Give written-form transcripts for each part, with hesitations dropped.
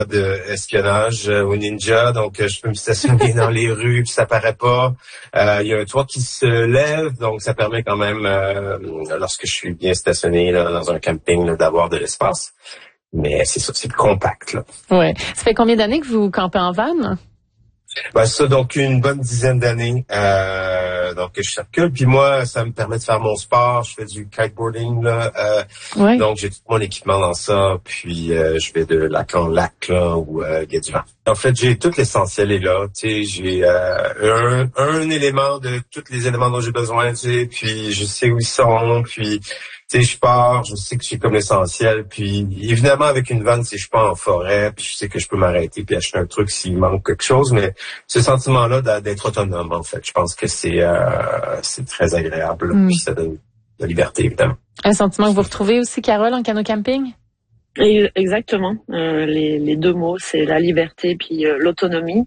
de espionnage au Ninja, donc je peux me stationner dans les rues puis ça paraît pas. Il y a un toit qui se lève, donc ça permet quand même, lorsque je suis bien stationné là, dans un camping, là, d'avoir de l'espace. Mais c'est ça, c'est compact là. Ouais. Ça fait combien d'années que vous campez en van? Ben ça, donc une bonne dizaine d'années. Donc je circule, puis moi, ça me permet de faire mon sport. Je fais du kiteboarding là. Ouais. Donc j'ai tout mon équipement dans ça, puis je vais de lac en lac là où il y a du vent. En fait, j'ai tout l'essentiel est là. Tu sais, j'ai un élément de tous les éléments dont j'ai besoin. Tu sais, puis je sais où ils sont, puis tu sais, je pars, je sais que j'ai comme l'essentiel. Puis évidemment avec une vanne, si je pars en forêt, puis je sais que je peux m'arrêter puis acheter un truc s'il manque quelque chose, mais ce sentiment-là d'être autonome, en fait, je pense que c'est très agréable, puis ça donne de la liberté, évidemment. Un sentiment que vous retrouvez aussi, Carole, en canot-camping? Exactement. Les deux mots, c'est la liberté puis l'autonomie.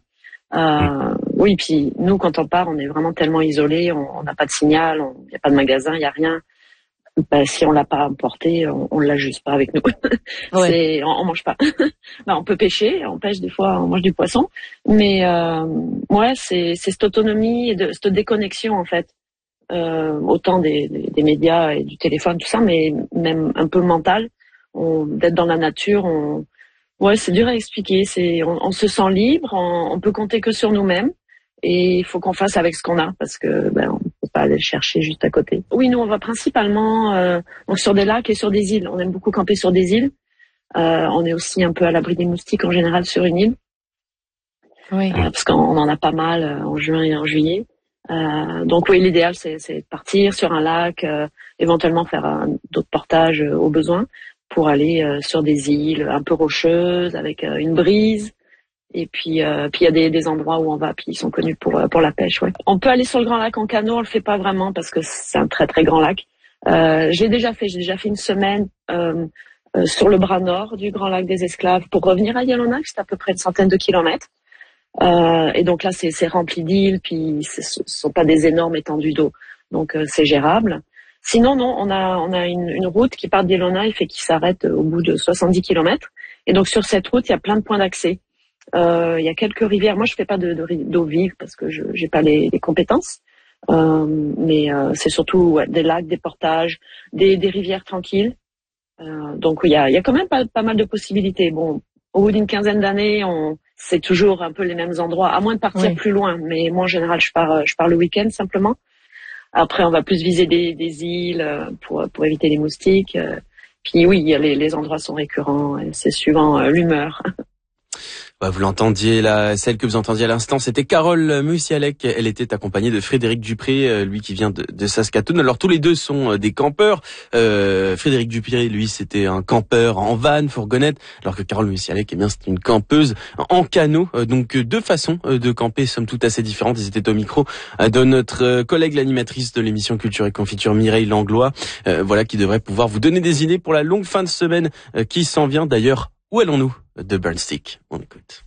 Oui, puis nous, quand on part, on est vraiment tellement isolés, on n'a pas de signal, il n'y a pas de magasin, il n'y a rien. Ben, si on l'a pas emporté, on l'a juste pas avec nous. Ouais. On mange pas. Ben, on peut pêcher, on pêche des fois, on mange du poisson, mais ouais, c'est cette autonomie et cette déconnexion en fait, autant des médias et du téléphone tout ça, mais même un peu mental, d'être dans la nature. Ouais, c'est dur à expliquer. On se sent libre, on peut compter que sur nous-mêmes. Et il faut qu'on fasse avec ce qu'on a parce que on peut pas aller le chercher juste à côté. Oui, nous on va principalement donc sur des lacs et sur des îles. On aime beaucoup camper sur des îles. On est aussi un peu à l'abri des moustiques en général sur une île. Oui. Parce qu'on en a pas mal en juin et en juillet. Donc oui, l'idéal c'est de partir sur un lac, éventuellement faire d'autres portages au besoin pour aller sur des îles un peu rocheuses avec une brise. Et puis il y a des endroits où on va, puis ils sont connus pour la pêche. Ouais. On peut aller sur le Grand Lac en canot, on le fait pas vraiment parce que c'est un très très grand lac. J'ai déjà fait une semaine sur le bras nord du Grand Lac des Esclaves pour revenir à Yellowknife, c'est à peu près une centaine de kilomètres. Et donc là c'est rempli d'îles, puis ce sont pas des énormes étendues d'eau, donc c'est gérable. Sinon non, on a une route qui part de Yellowknife et qui s'arrête au bout de 70 kilomètres. Et donc sur cette route il y a plein de points d'accès. Il y a quelques rivières. Moi, je fais pas d'eau vive parce que j'ai pas les compétences. Mais c'est surtout des lacs, des portages, des rivières tranquilles. Donc il y a quand même pas mal de possibilités. Bon, au bout d'une quinzaine d'années, c'est toujours un peu les mêmes endroits, à moins de partir plus loin. Mais moi, en général, je pars le week-end simplement. Après, on va plus viser des îles pour éviter les moustiques. Puis oui, les endroits sont récurrents. C'est suivant l'humeur. Vous l'entendiez là, celle que vous entendiez à l'instant, c'était Carole Musialek. Elle était accompagnée de Frédéric Dupré, lui qui vient de Saskatoon. Alors tous les deux sont des campeurs. Frédéric Dupré, lui, c'était un campeur en van, fourgonnette, alors que Carole Musialek, c'est une campeuse en canot. Donc deux façons de camper, somme toute assez différentes. Ils étaient au micro de notre collègue, l'animatrice de l'émission Culture et Confiture, Mireille Langlois. Voilà qui devrait pouvoir vous donner des idées pour la longue fin de semaine qui s'en vient. D'ailleurs, où allons-nous de Burnstick? On écoute.